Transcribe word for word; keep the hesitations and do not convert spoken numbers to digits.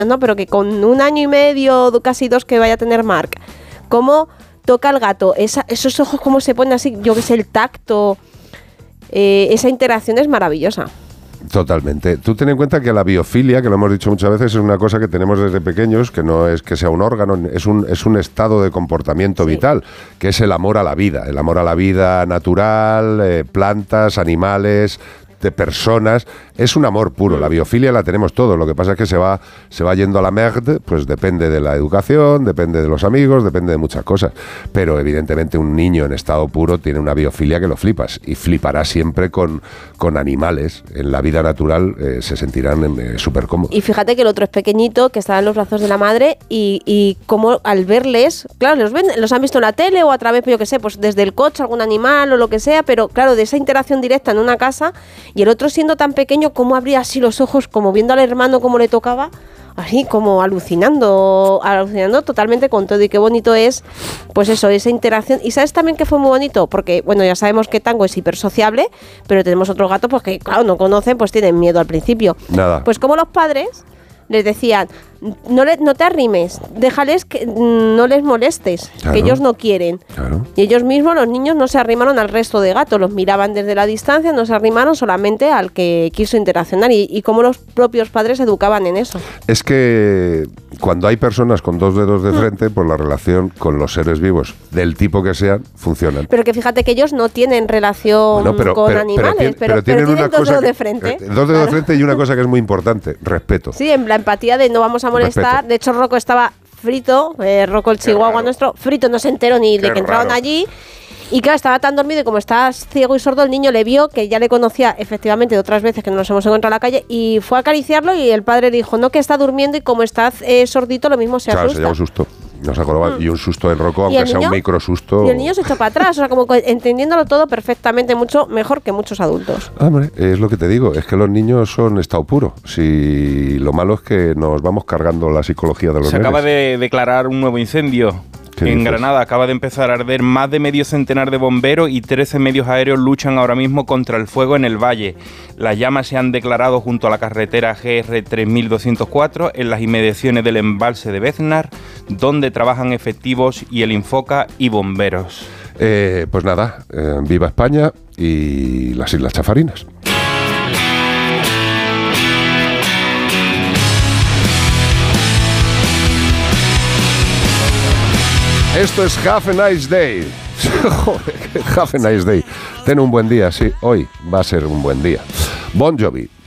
¿no? Pero que con un año y medio, casi dos que vaya a tener Mark, cómo toca al gato, esa, esos ojos cómo se ponen así, yo que sé, el tacto, eh, esa interacción es maravillosa. Totalmente. Tú ten en cuenta que la biofilia, que lo hemos dicho muchas veces, es una cosa que tenemos desde pequeños, que no es que sea un órgano, es un, es un estado de comportamiento sí. vital, que es el amor a la vida, el amor a la vida natural, eh, plantas, animales, de personas, es un amor puro. La biofilia la tenemos todos, lo que pasa es que se va, se va yendo a la merde, pues depende de la educación, depende de los amigos, depende de muchas cosas, pero evidentemente un niño en estado puro tiene una biofilia que lo flipas, y flipará siempre con, con animales. En la vida natural eh, se sentirán eh, súper cómodos. Y fíjate que el otro es pequeñito, que está en los brazos de la madre, y, y como al verles, claro, los ven, los han visto en la tele o a través, yo qué sé, pues desde el coche, algún animal o lo que sea, pero claro, de esa interacción directa en una casa. Y el otro siendo tan pequeño, cómo abría así los ojos, como viendo al hermano cómo le tocaba, así como alucinando, alucinando totalmente con todo. Y qué bonito es, pues eso, esa interacción. Y ¿sabes también que fue muy bonito? Porque, bueno, ya sabemos que Tango es hipersociable, pero tenemos otro gato, pues que, claro, no conocen, pues tienen miedo al principio. Nada. Pues como los padres les decían, no, le, no te arrimes, déjales que no les molestes, claro, que ellos no quieren. Claro. Y ellos mismos, los niños, no se arrimaron al resto de gatos, los miraban desde la distancia, no se arrimaron solamente al que quiso interaccionar. Y, y cómo los propios padres educaban en eso. Es que cuando hay personas con dos dedos de frente, pues la relación con los seres vivos, del tipo que sean, funcionan. Pero que fíjate que ellos no tienen relación bueno, pero, con pero, animales, pero, pero, pero tienen, pero tienen una dos cosa dedos que, de frente. Dos dedos claro. de frente y una cosa que es muy importante, respeto. Sí, en la empatía de no vamos a molestar. Respeto. De hecho, Rocco estaba frito, eh, Rocco el chihuahua nuestro, frito, no se enteró ni Qué de que entraron raro. allí. Y claro, estaba tan dormido y como está ciego y sordo, el niño le vio, que ya le conocía efectivamente de otras veces que nos hemos encontrado en la calle, y fue a acariciarlo y el padre dijo, no, que está durmiendo y como está eh, sordito, lo mismo se claro, asusta. Claro, se llevó un susto. Nos acordaba, mm. Y un susto en Rocco, aunque sea niño, un micro susto. Y el niño se echó para atrás, o sea, como entendiéndolo todo perfectamente, mucho mejor que muchos adultos. Ah, hombre, es lo que te digo, es que los niños son estado puro. Si lo malo es que nos vamos cargando la psicología de los Se nenes. acaba de declarar un nuevo incendio. En dices? Granada acaba de empezar a arder, más de medio centenar de bomberos y trece medios aéreos luchan ahora mismo contra el fuego en el valle. Las llamas se han declarado junto a la carretera G R tres mil doscientos cuatro en las inmediaciones del embalse de Beznar, donde trabajan efectivos y el Infoca y bomberos. Eh, pues nada, eh, viva España y las Islas Chafarinas. Esto es Have a Nice Day. Joder, Have a Nice Day. Ten un buen día, sí, hoy va a ser un buen día. Bon Jovi.